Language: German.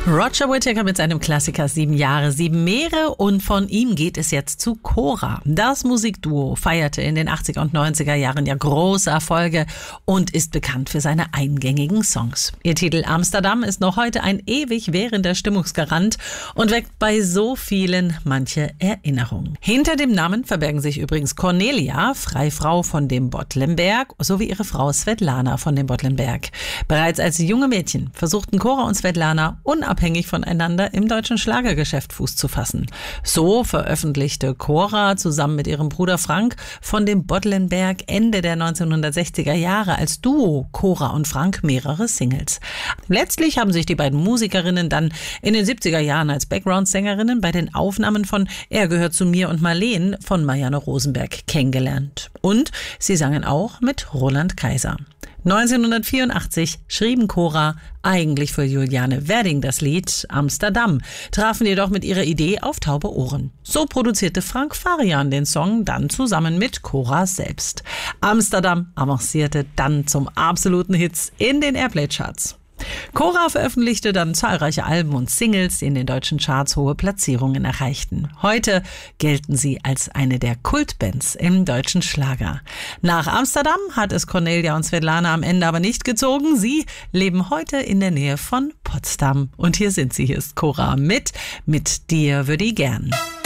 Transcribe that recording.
Roger Whittaker mit seinem Klassiker 7 Jahre, 7 Meere und von ihm geht es jetzt zu Cora. Das Musikduo feierte in den 80er und 90er Jahren ja große Erfolge und ist bekannt für seine eingängigen Songs. Ihr Titel Amsterdam ist noch heute ein ewig währender Stimmungsgarant und weckt bei so vielen manche Erinnerungen. Hinter dem Namen verbergen sich übrigens Cornelia, Freifrau von dem Bottlenberg, sowie ihre Frau Svetlana von dem Bottlenberg. Bereits als junge Mädchen versuchten Cora und Svetlana unabhängig voneinander im deutschen Schlagergeschäft Fuß zu fassen. So veröffentlichte Cora zusammen mit ihrem Bruder Frank von dem Bottlenberg Ende der 1960er Jahre als Duo Cora und Frank mehrere Singles. Letztlich haben sich die beiden Musikerinnen dann in den 70er Jahren als Background-Sängerinnen bei den Aufnahmen von Er gehört zu mir und Marleen von Marianne Rosenberg kennengelernt. Und sie sangen auch mit Roland Kaiser. 1984 schrieben Cora eigentlich für Juliane Werding das Lied Amsterdam, trafen jedoch mit ihrer Idee auf taube Ohren. So produzierte Frank Farian den Song dann zusammen mit Cora selbst. Amsterdam avancierte dann zum absoluten Hits in den Airplay-Charts. Cora veröffentlichte dann zahlreiche Alben und Singles, die in den deutschen Charts hohe Platzierungen erreichten. Heute gelten sie als eine der Kultbands im deutschen Schlager. Nach Amsterdam hat es Cornelia und Svetlana am Ende aber nicht gezogen. Sie leben heute in der Nähe von Potsdam. Und hier sind sie, hier ist Cora mit dir würde ich gern.